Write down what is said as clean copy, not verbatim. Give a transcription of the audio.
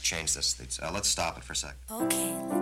change this. Let's stop it for a sec. Okay.